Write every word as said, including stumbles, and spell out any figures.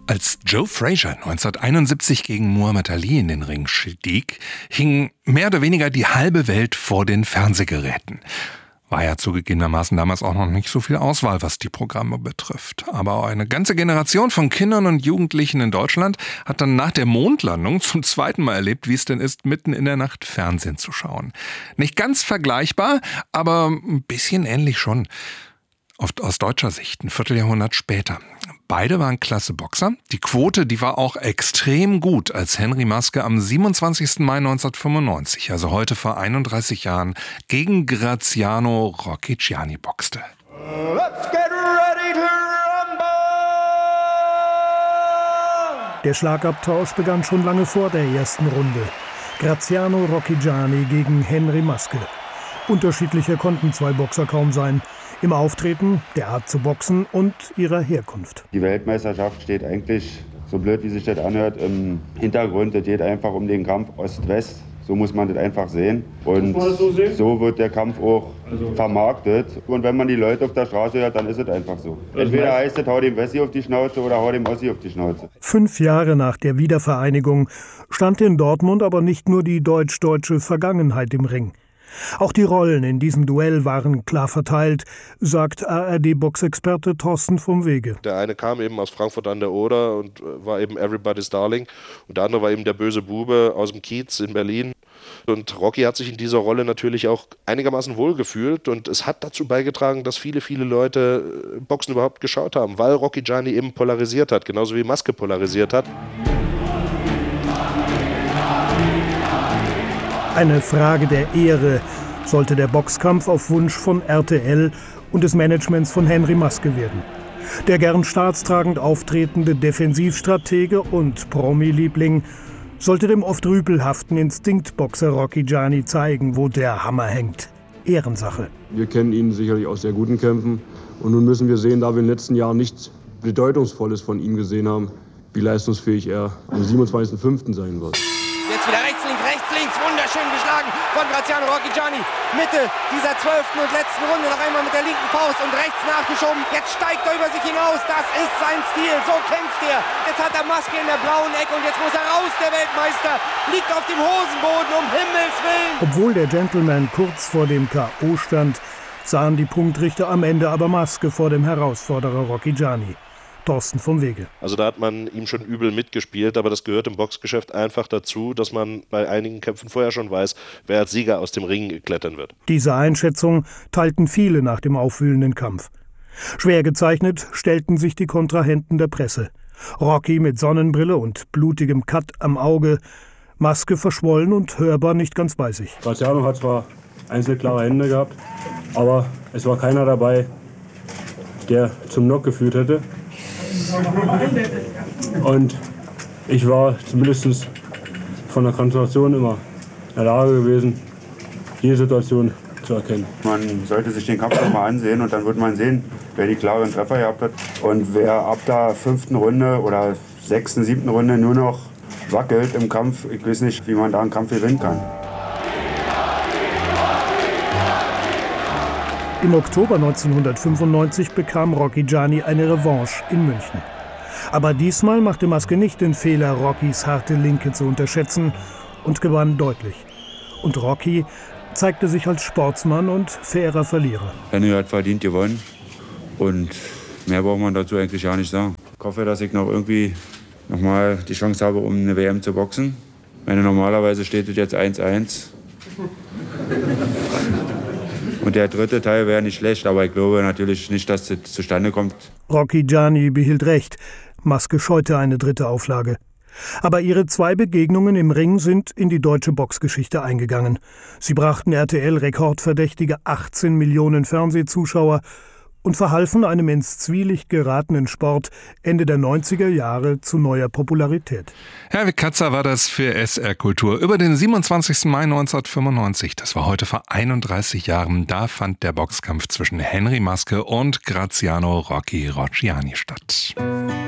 Als Joe Frazier neunzehnhunderteinundsiebzig gegen Muhammad Ali in den Ring stieg, hing mehr oder weniger die halbe Welt vor den Fernsehgeräten. War ja zugegebenermaßen damals auch noch nicht so viel Auswahl, was die Programme betrifft. Aber eine ganze Generation von Kindern und Jugendlichen in Deutschland hat dann nach der Mondlandung zum zweiten Mal erlebt, wie es denn ist, mitten in der Nacht Fernsehen zu schauen. Nicht ganz vergleichbar, aber ein bisschen ähnlich schon. Oft aus deutscher Sicht, ein Vierteljahrhundert später. Beide waren klasse Boxer. Die Quote, die war auch extrem gut, als Henry Maske am siebenundzwanzigsten Mai neunzehnhundertfünfundneunzig, also heute vor einunddreißig Jahren, gegen Graziano Rocchigiani boxte. Let's get ready to rumble! Der Schlagabtausch begann schon lange vor der ersten Runde. Graziano Rocchigiani gegen Henry Maske. Unterschiedlicher konnten zwei Boxer kaum sein. Im Auftreten, der Art zu boxen und ihrer Herkunft. Die Weltmeisterschaft steht eigentlich, so blöd wie sich das anhört, im Hintergrund. Es geht einfach um den Kampf Ost-West. So muss man das einfach sehen. Und so, sehen? so wird der Kampf auch also vermarktet. Und wenn man die Leute auf der Straße hört, dann ist es einfach so. Entweder heißt es, hau dem Wessi auf die Schnauze oder hau dem Ossi auf die Schnauze. Fünf Jahre nach der Wiedervereinigung stand in Dortmund aber nicht nur die deutsch-deutsche Vergangenheit im Ring. Auch die Rollen in diesem Duell waren klar verteilt, sagt A R D-Boxexperte Thorsten vom Wege. Der eine kam eben aus Frankfurt an der Oder und war eben Everybody's Darling. Und der andere war eben der böse Bube aus dem Kiez in Berlin. Und Rocky hat sich in dieser Rolle natürlich auch einigermaßen wohlgefühlt. Und es hat dazu beigetragen, dass viele, viele Leute Boxen überhaupt geschaut haben, weil Rocchigiani eben polarisiert hat, genauso wie Maske polarisiert hat. Eine Frage der Ehre sollte der Boxkampf auf Wunsch von R T L und des Managements von Henry Maske werden. Der gern staatstragend auftretende Defensivstratege und Promi-Liebling sollte dem oft rüpelhaften Instinktboxer Rocchigiani zeigen, wo der Hammer hängt. Ehrensache. Wir kennen ihn sicherlich aus sehr guten Kämpfen. Und nun müssen wir sehen, da wir in den letzten Jahren nichts Bedeutungsvolles von ihm gesehen haben, wie leistungsfähig er am siebenundzwanzigsten fünften sein wird. Jetzt wieder rechts, links, rechts, links. Wunderschön geschlagen von Graziano Rocchigiani. Mitte dieser zwölften und letzten Runde noch einmal mit der linken Faust und rechts nachgeschoben. Jetzt steigt er über sich hinaus. Das ist sein Stil. So kämpft er. Jetzt hat er Maske in der blauen Ecke und jetzt muss er raus, der Weltmeister. Liegt auf dem Hosenboden, um Himmels Willen. Obwohl der Gentleman kurz vor dem K O stand, sahen die Punktrichter am Ende aber Maske vor dem Herausforderer Rocchigiani. Thorsten vom Wege. Also da hat man ihm schon übel mitgespielt, aber das gehört im Boxgeschäft einfach dazu, dass man bei einigen Kämpfen vorher schon weiß, wer als Sieger aus dem Ring klettern wird. Diese Einschätzung teilten viele nach dem aufwühlenden Kampf. Schwer gezeichnet stellten sich die Kontrahenten der Presse. Rocky mit Sonnenbrille und blutigem Cut am Auge, Maske verschwollen und hörbar nicht ganz bei sich. Graziano hat zwar einzelklare Hände gehabt, aber es war keiner dabei, der zum Knock geführt hätte. Und ich war zumindest von der Konzentration immer in der Lage gewesen, jede Situation zu erkennen. Man sollte sich den Kampf noch mal ansehen und dann wird man sehen, wer die klaren Treffer gehabt hat und wer ab der fünften Runde oder sechsten, siebten Runde nur noch wackelt im Kampf. Ich weiß nicht, wie man da einen Kampf gewinnen kann. Im Oktober neunzehnhundertfünfundneunzig bekam Rocchigiani eine Revanche in München. Aber diesmal machte Maske nicht den Fehler, Rockys harte Linke zu unterschätzen und gewann deutlich. Und Rocky zeigte sich als Sportsmann und fairer Verlierer. Henry hat verdient gewonnen und mehr braucht man dazu eigentlich gar nicht sagen. Ich hoffe, dass ich noch irgendwie noch mal die Chance habe, um eine W M zu boxen. Ich meine, normalerweise steht es jetzt eins eins. Und der dritte Teil wäre nicht schlecht, aber ich glaube natürlich nicht, dass das zustande kommt. Rocchigiani behielt recht. Maske scheute eine dritte Auflage. Aber ihre zwei Begegnungen im Ring sind in die deutsche Boxgeschichte eingegangen. Sie brachten R T L rekordverdächtige achtzehn Millionen Fernsehzuschauer und verhalfen einem ins Zwielicht geratenen Sport Ende der neunziger Jahre zu neuer Popularität. Herwig Katzer war das für S R Kultur über den siebenundzwanzigsten Mai neunzehnhundertfünfundneunzig. Das war heute vor einunddreißig Jahren. Da fand der Boxkampf zwischen Henry Maske und Graziano Rocky Rocchigiani statt.